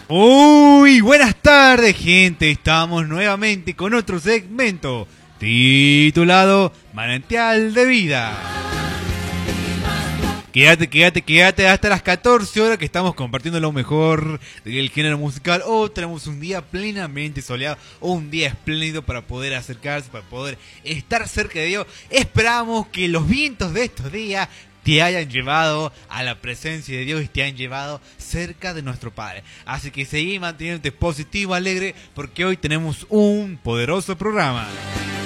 Muy buenas tardes, gente. Estamos nuevamente con otro segmento titulado Manantial de Vida. Quédate hasta las 14 horas que estamos compartiendo lo mejor del género musical. Tenemos un día plenamente soleado, un día espléndido para poder acercarse, para poder estar cerca de Dios. Esperamos que los vientos de estos días te hayan llevado a la presencia de Dios y te han llevado cerca de nuestro Padre. Así que seguí manteniéndote positivo, alegre, porque hoy tenemos un poderoso programa.